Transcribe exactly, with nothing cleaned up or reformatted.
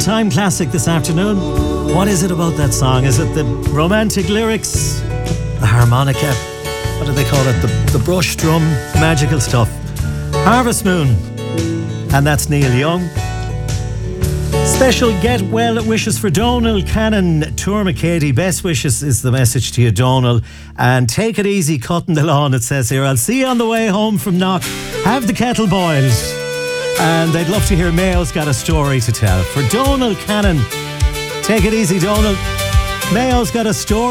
all-time classic this afternoon. What is it about that song? Is it the romantic lyrics? The harmonica? What do they call it? The, the brush drum? Magical stuff. Harvest Moon. And that's Neil Young. Special get well wishes for Donal Cannon, Tourmacady. Best wishes is the message to you, Donal. And take it easy cutting the lawn, it says here. I'll see you on the way home from Knock. Have the kettle boiled. And they'd love to hear Mayo's got a story to tell. For Donal Cannon, take it easy, Donal. Mayo's got a story.